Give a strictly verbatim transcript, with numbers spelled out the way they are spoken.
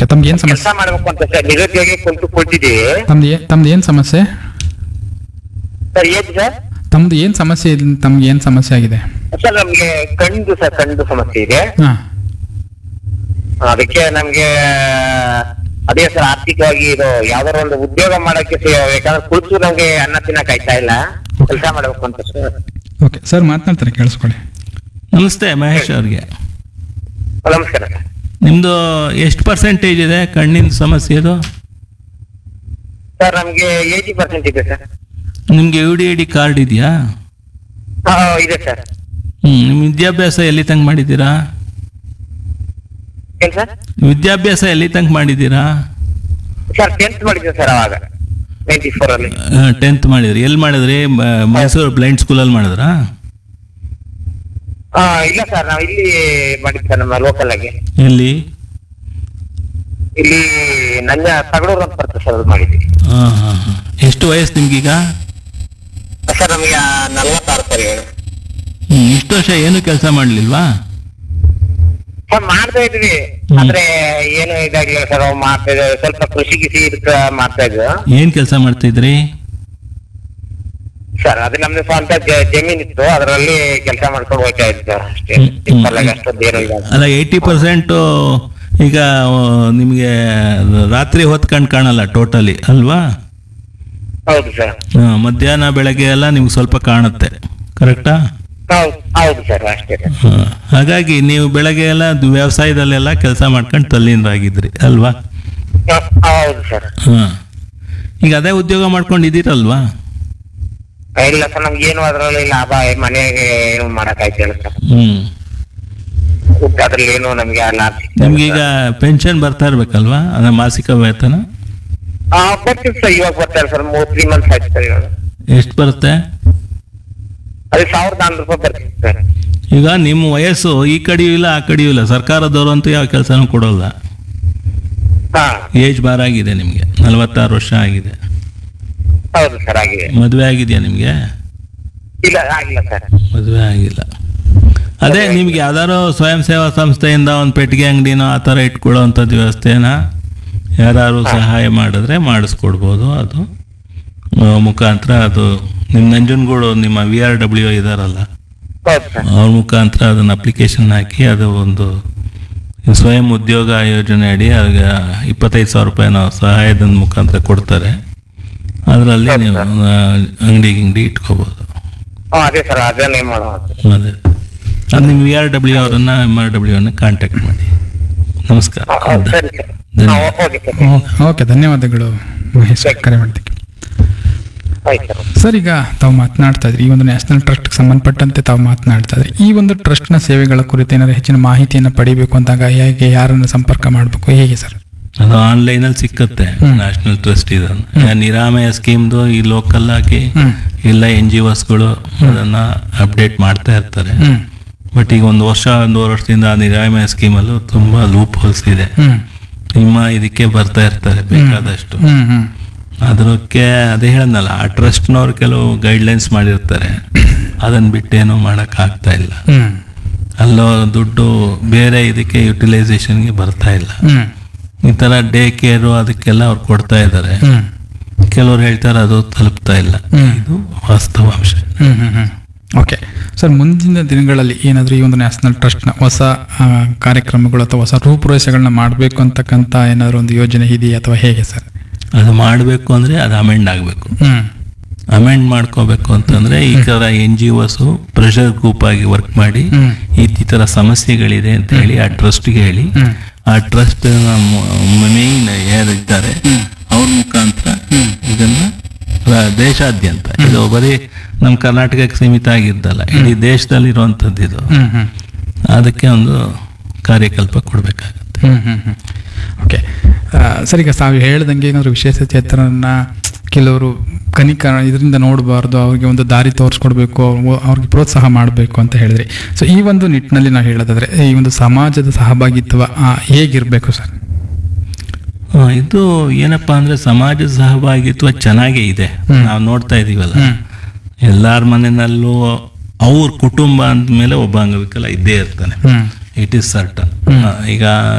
ತಮ್ಗೆ ಏನ್ ಕೆಲಸ ಸಮಸ್ಯೆ? ಮಾಡ್ಬೇಕು ಅಂತ ಸರ್, ನಿರುದ್ಯೋಗಿ ಕುಂತು ಕೂತಿದ್ದೀವಿ ತಮ್ದು ಏ- ತಮ್ದು ಏನ್ ಸಮಸ್ಯೆ? ಸರ್. ಏನ್ ಸರ್? ತಮ್ದು ಏನ್ ಸಮಸ್ಯೆ ಇದೆ? ತಮ್ಗೆ ಏನ್ ಸಮಸ್ಯೆ ಆಗಿದೆ? ಸರ್ ನಮ್ಗೆ ಕಣ್ಣು ಸರ್, ಕಣ್ಣು ಸಮಸ್ಯೆ ಇದೆ. ಹಾ. ಅದಕ್ಕೆ ನಮ್ಗೆ ಅದೇ ಸರ್, ಆರ್ಥಿಕವಾಗಿ ಇದು ಯಾವ್ದಾರ ಒಂದು ಉದ್ಯೋಗ ಮಾಡಕ್ಕೆ ಸ- ಯಾಕಂದ್ರೆ ಕುಳಿತು ನಮ್ಗೆ ಅನ್ನ ತಿನ್ನಕ್ ಆಯ್ತಾ ಇಲ್ಲ, ಕೆಲಸ ಮಾಡ್ಬೇಕು ಅಂತ ಸರ್. ಓಕೆ ಸರ್, ಮಾತನಾಡ್ತಾರೆ, ಕೇಳಿಸ್ಕೊಳ್ಳಿ. ನಮಸ್ತೆ ಮಹೇಶ್ ಅವ್ರಿಗೆ. ನಮಸ್ಕಾರ ಸರ್. ನಿಮ್ದು ಎಷ್ಟು ಪರ್ಸೆಂಟೇಜ್ ಇದೆ ಕಣ್ಣಿನ ಸಮಸ್ಯೆದು? ಸರ್ ನಮ್ಗೆ ಏಯ್ಟಿ ಪರ್ಸೆಂಟ್ ಇದೆ ಸರ್. ನಿಮ್ಗೆ you D I D card ಇದೆಯಾ? ಹಾ ಇದೆ ಸರ್. ಹ್ಮ್ ನಿಮ್ ವಿದ್ಯಾಭ್ಯಾಸ ಎಲ್ಲಿ ತನಕ ಮಾಡಿದ್ದೀರಾ? ಏನ್ ಸರ್? ವಿದ್ಯಾಭ್ಯಾಸ ಎಲ್ಲಿ ತನಕ ಮಾಡಿದ್ದೀರಾ? ಸರ್ ಟೆಂತ್ ಮಾಡಿದ್ದೆ ಸರ್ ಅವಾಗ ನೈಂಟಿ ಫೋರ್ ಅಲ್ಲಿ. ಟೆಂತ್ ಮಾಡಿದ್ರಿ. ಎಲ್ಲಿ ಮಾಡಿದ್ರಿ? ಮ- ಮೈಸೂರು ಬ್ಲೈಂಡ್ ಸ್ಕೂಲಲ್ಲಿ ಮಾಡಿದ್ರಾ? ಹಾ ಇಲ್ಲ ಸರ್, ನಾವ್ ಇಲ್ಲಿ ಮಾಡಿದ್ ಸರ್, ನಮ್ಮ ಲೋಕಲ್ ಆಗಿ ಎಲ್ಲಿ? ಇಲ್ಲಿ ನನ್ನ ತಗಡೂರು ಅಂತ ಬರ್ತದೆ ಸರ್, ಅದು ಮಾಡಿದ್ವಿ. ಹಾ ಹಾ ಹಾ. ಎಷ್ಟು ವಯಸ್ಸು ನಿಮ್ಗೀಗ? ಸರ್ ನಮ್ಗೆ ನಲ್ವತ್ತಾರು ಸರ್ ಹೇಳಿ. ಹ್ಮ್ ಇಷ್ಟು ವರ್ಷ ಏನು ಕೆಲಸ ಮಾಡ್ಲಿಲ್ವಾ? ಸರ್ ಮಾಡ್ತಾ ಇದ್ವಿ, ಆದ್ರೆ ಏನು ಇದಾಗ್ಲಿಲ್ಲ ಸರ್. ಅವ್ ಮಾಡ್ತಾ ಇದ್ವಿ, ಸ್ವಲ್ಪ ಕೃಷಿ ಗಿಸಿ ಇದಕ್ಕ ಮಾಡ್ತಾ ಇದ್ವಿ ಏನ್ ಕೆಲಸ ಮಾಡ್ತಿದ್ರಿ? ಸರ್. ಅದು ನಮ್ದು ಸ್ವಂತ ಜ- ಜಮೀನ್ ಇತ್ತು, ಅದರಲ್ಲಿ ಕೆಲಸ ಮಾಡ್ಕೊಂಡು ಹೋಗ್ತಾ ಇದ್ವಿ ಸರ್, ಅಷ್ಟೇ. ಹ್ಮ್. ಸಿಂಪಲ್ ಆಗಿ ಅಷ್ಟೊಂದು ಏನು ಇಲ್ಲ. ಅಲ್ಲ, ಏಯ್ಟಿ ಪರ್ಸೆಂಟ್ ಈಗ ಆ, ನಿಮ್ಗೆ ರಾತ್ರಿ ಹೊತ್ಕೊಂಡು ಕಾಣಲ್ಲ ಟೋಟಲಿ ಅಲ್ವಾ? ಹೌದು ಸರ್. ಆ, ಮಧ್ಯಾಹ್ನ ಬೆಳಗ್ಗೆ ಎಲ್ಲ ನಿಮ್ಗೆ ಸ್ವಲ್ಪ ಕಾಣುತ್ತೆ, ಕರೆಕ್ಟಾ? ಹೌದು ಹೌದು ಸರ್, ಅಷ್ಟೇ ಸರ್. ಆ, ಹಾಗಾಗಿ ನೀವು ಬೆಳಗ್ಗೆ ಎಲ್ಲ ದು- ವ್ಯವಸಾಯದಲ್ಲೆಲ್ಲ ಕೆಲಸ ಮಾಡ್ಕೊಂಡು ತಲ್ಲೀನರಾಗಿದ್ರಿ ಅಲ್ವಾ? ಹ- ಹೌದು ಸರ್. ಹಾಂ. ಈಗ ಅದೇ ಉದ್ಯೋಗ ಮಾಡ್ಕೊಂಡಿದ್ದೀರಲ್ವಾ? ಇಲ್ಲ ಸರ್, ನಮ್ಗೆ ಏನು ಅದರಲ್ಲಿ ಲಾಭ ಮನೆಗೆ ಏನು ಮಾಡಕ್ ಆಯ್ತಿಲ್ಲ ಸರ್. ಹ್ಮ್ ಅದ್ರಲ್ಲಿ ಏನು ನಮ್ಗೆ ಲಾಭ ಸಿಗ್ತಾ ಇಲ್ಲ ನಿಮ್ಗೀಗ ಸರ್. ಪೆನ್ಷನ್ ಬರ್ತಾ ಇರ್ಬೇಕಲ್ವಾ? ಅಂದ್ರೆ ಮಾಸಿಕ ವೇತನ ಆ, ಬರ್ತೀವಿ ಸರ್, ಇವಾಗ ಬರ್ತಾರೆ ಸರ್, ಮೂರ್ ತ್ರೀ ಮಂತ್ಸ್ ಆಯ್ತು ಸರ್ ಇವಾಗ. ಎಷ್ಟು ಬರುತ್ತೆ? ಅದು ಸಾವಿರದ ನಾನ್ನೂರು ರೂಪಾಯಿ ಬರ್ತೀವಿ ಸರ್. ಈಗ ನಿಮ್ಮ ವಯಸ್ಸು ಈ ಕಡೆಯೂ ಇಲ್ಲ ಆ ಕಡೆಯೂ ಇಲ್ಲ, ಸರ್ಕಾರದವರು ಅಂತೂ ಯಾವ ಕೆಲಸನೂ ಕೊಡೋಲ್ಲ. ಹಾ ಏಜ್ ಬಾರ್ ಆಗಿದೆ ನಿಮಗೆ, ನಲವತ್ತಾರು ವರ್ಷ ಆಗಿದೆ. ಹೌದು ಸರ್, ಆಗಿದೆ. ಮದುವೆ ಆಗಿದೆಯಾ ನಿಮಗೆ? ಇಲ್ಲ ಆಗಿಲ್ಲ ಸರ್. ಮದುವೆ ಆಗಿಲ್ಲ. ಅದೇ ನಿಮ್ಗೆ ಯಾವ್ದಾದ್ರು ಸ್ವಯಂ ಸೇವಾ ಸಂಸ್ಥೆಯಿಂದ ಒಂದು ಪೆಟ್ಟಿಗೆ ಅಂಗಡಿನೋ ಆ ಥರ ಇಟ್ಕೊಳ್ಳೋ ಅಂಥದ್ದು ವ್ಯವಸ್ಥೆನ ಯಾರು ಸಹಾಯ ಮಾಡಿದ್ರೆ ಮಾಡಿಸ್ಕೊಡ್ಬೋದು. ಅದು ಆ, ಮುಖಾಂತರ ಅದು ನಿಮ್ಮ ನಂಜನಗೂಡು ನಿಮ್ಮ ವಿ ಆರ್ ಡಬ್ಲ್ಯೂ ಇದಾರಲ್ಲ, ಹೌದು ಸರ್. ಅವ್ರ ಮುಖಾಂತರ ಅದನ್ನು ಅಪ್ಲಿಕೇಶನ್ ಹಾಕಿ ಅದು ಒಂದು ಸ್ವಯಂ ಉದ್ಯೋಗ ಯೋಜನೆ ಅಡಿ ಆಗ ಇಪ್ಪತ್ತೈದು ಸಾವಿರ ರೂಪಾಯಿ ನಾವು ಸಹಾಯದ ಮುಖಾಂತರ ಕೊಡ್ತಾರೆ. ಅದರಲ್ಲಿ ನೀವು ಆ, ಅಂಗಡಿ ಗಿಂಗಡಿ ಇಟ್ಕೋಬೋದು. ಹಾ ಅದೇ ಸರ್, ಅದನ್ನೇ ಮಾಡೋದು. ಅದೇ ಅದು ನಿಮ್ಮ ವಿ ಆರ್ ಡಬ್ಲ್ಯೂ ಅವರನ್ನು ಎಮ್ ಆರ್ ಡಬ್ಲ್ಯೂ ಅನ್ನು ಕಾಂಟ್ಯಾಕ್ಟ್ ಮಾಡಿ. ನಮಸ್ಕಾರ. ಹಾ, ಸರಿ ಸರ್. ಹಾ, ಓಕೆ ಸರ್. ಓಕೆ, ಧನ್ಯವಾದಗಳು ಮಹೇಶ್, ಕರೆ ಮಾಡಿದ್ದಕ್ಕೆ. ಆಯ್ತು ಸರ್. ಸರ್, ಈಗ ತಾವು ಮಾತನಾಡ್ತಾ ಇದ್ರಿ, ಈ ಒಂದು ನ್ಯಾಷನಲ್ ಟ್ರಸ್ಟ್ಗೆ ಸಂಬಂಧಪಟ್ಟಂತೆ ತಾವು ಮಾತನಾಡ್ತಾ ಇದ್ರಿ. ಈ ಒಂದು ಟ್ರಸ್ಟ್ನ ಸೇವೆಗಳ ಕುರಿತು ಏನಾದ್ರು ಹೆಚ್ಚಿನ ಮಾಹಿತಿಯನ್ನು ಪಡಿಬೇಕು ಅಂದಾಗ ಹೇಗೆ, ಯಾರನ್ನು ಸಂಪರ್ಕ ಮಾಡಬೇಕು, ಹೇಗೆ ಸರ್? ಅದು ಆನ್ಲೈನಲ್ಲಿ ಸಿಕ್ಕತ್ತೆ. ನ್ಯಾಷನಲ್ ಟ್ರಸ್ಟ್ ಇದನ್ನು ನಿರಾಮಯ ಸ್ಕೀಮ್ದು ಈ ಲೋಕಲ್ ಆಗಿ ಹ್ಮ್. ಎಲ್ಲ ಎನ್ ಜಿ ಒಸ್ಗಳು ಅದನ್ನು ಅಪ್ಡೇಟ್ ಮಾಡ್ತಾ ಇರ್ತಾರೆ. ಹ್ಮ್ ಬಟ್ ಈಗ ಒಂದು ವರ್ಷ ಒಂದೂವರೆ ವರ್ಷದಿಂದ ಆ ನಿರಾಮಯ ಸ್ಕೀಮಲ್ಲೂ ತುಂಬ ಲೂಪ್ ಹೋಲ್ಸ್ ಇದೆ. ಹ್ಮ್ ನಿಮ್ಮ ಇದಕ್ಕೆ ಬರ್ತಾ ಇರ್ತಾರೆ ಬೇಕಾದಷ್ಟು. ಹ್ಮ್ ಹ್ಮ್ ಅದಕ್ಕೆ ಅದೇ ಹೇಳದ್ನಲ್ಲ, ಆ ಟ್ರಸ್ಟ್ನವ್ರು ಕೆಲವು ಗೈಡ್ಲೈನ್ಸ್ ಮಾಡಿರ್ತಾರೆ, ಅದನ್ನು ಬಿಟ್ಟೇನು ಮಾಡೋಕ್ಕಾಗ್ತಾ ಇಲ್ಲ. ಹ್ಮ್ ಅಲ್ಲೋ ದುಡ್ಡು ಬೇರೆ ಇದಕ್ಕೆ ಯುಟಿಲೈಸೇಷನ್ಗೆ ಬರ್ತಾ ಇಲ್ಲ. ಹ್ಮ್ ಈ ಥರ ಡೇ ಕೇರು ಅದಕ್ಕೆಲ್ಲ ಅವ್ರು ಕೊಡ್ತಾ ಇದ್ದಾರೆ. ಹ್ಮ್ ಕೆಲವ್ರು ಹೇಳ್ತಾರೆ ಅದು ತಲುಪ್ತಾ ಇಲ್ಲ. ಹ್ಮ್. ಇದು ವಾಸ್ತವಾಂಶ. ಹ್ಮ್ ಹ್ಮ್ ಹ್ಮ್ ಓಕೆ ಸರ್, ಮುಂದಿನ ದಿನಗಳಲ್ಲಿ ಏನಾದರೂ ಈ ಒಂದು ನ್ಯಾಷನಲ್ ಟ್ರಸ್ಟ್ನ ಹೊಸ ಆ, ಕಾರ್ಯಕ್ರಮಗಳು ಅಥವಾ ಹೊಸ ರೂಪುರೇಷೆಗಳನ್ನ ಮಾಡಬೇಕು ಅಂತಕ್ಕಂಥ ಏನಾದರೂ ಒಂದು ಯೋಜನೆ ಇದೆಯಾ ಅಥವಾ ಹೇಗೆ ಸರ್? ಅದು ಮಾಡಬೇಕು ಅಂದರೆ ಅದು ಅಮೆಂಡ್ ಆಗಬೇಕು. ಹ್ಮ್ ಅಮೆಂಡ್ ಮಾಡ್ಕೋಬೇಕು ಅಂತಂದರೆ ಈ ಥರ ಎನ್ ಜಿ ಒಸು ಪ್ರೆಷರ್ ಗ್ರೂಪ್ ಆಗಿ ವರ್ಕ್ ಮಾಡಿ ಹ್ಮ್. ಈ ಈ ಥರ ಸಮಸ್ಯೆಗಳಿದೆ ಅಂತ ಹೇಳಿ ಆ ಟ್ರಸ್ಟ್ಗೆ ಹೇಳಿ, ಹ್ಮ್. ಆ ಟ್ರಸ್ಟ್ ಮೇನ್ ಯಾರಿದ್ದಾರೆ ಅವ್ರ ಮುಖಾಂತರ ಇದನ್ನ ರ- ದೇಶಾದ್ಯಂತ, ಇದು ಬರೀ ನಮ್ಮ ಕರ್ನಾಟಕಕ್ಕೆ ಸೀಮಿತ ಆಗಿದ್ದಲ್ಲ, ಇಡೀ ದೇಶದಲ್ಲಿರುವಂಥದ್ದು ಇದು. ಹ್ಮ್ ಹ್ಮ್ ಅದಕ್ಕೆ ಒಂದು ಕಾರ್ಯಕಲ್ಪ ಕೊಡಬೇಕಾಗತ್ತೆ. ಹ್ಮ್ ಹ್ಮ್ ಹ್ಮ್ ಓಕೆ ಸರ್, ಈಗ ತಾವು ಹೇಳ್ದಂಗೆ ಏನಾದರೂ ವಿಶೇಷ ಚೇತನನ್ನ ಕೆಲವರು ಕನಿಕ ಇದರಿಂದ ನೋಡಬಾರ್ದು, ಅವ್ರಿಗೆ ಒಂದು ದಾರಿ ತೋರಿಸ್ಕೊಡ್ಬೇಕು, ಅವ್ರು- ಅವ್ರಿಗೆ ಪ್ರೋತ್ಸಾಹ ಮಾಡಬೇಕು ಅಂತ ಹೇಳಿದ್ರಿ. ಸೊ ಈ ಒಂದು ನಿಟ್ಟಿನಲ್ಲಿ ನಾವು ಹೇಳೋದಾದ್ರೆ ಈ ಒಂದು ಸಮಾಜದ ಸಹಭಾಗಿತ್ವ ಆ, ಹೇಗಿರಬೇಕು ಸರ್? ಆ, ಇದು ಏನಪ್ಪಾ ಅಂದ್ರೆ ಸಮಾಜ ಸಹಭಾಗಿತ್ವ ಚೆನ್ನಾಗೇ ಇದೆ. ಹ್ಮ್. ನಾವು ನೋಡ್ತಾ ಇದೀವಲ್ಲ, ಹ್ಮ್. ಎಲ್ಲಾರ ಮನೆಯಲ್ಲೂ ಅವ್ರ ಕುಟುಂಬ ಅಂದಮೇಲೆ ಒಬ್ಬ ಅಂಗವಿಕಲ ಇದ್ದೇ ಇರ್ತಾನೆ. ಹ್ಮ್ ಇಟ್ ಈಸ್ ಸರ್ಟನ್. ಈಗ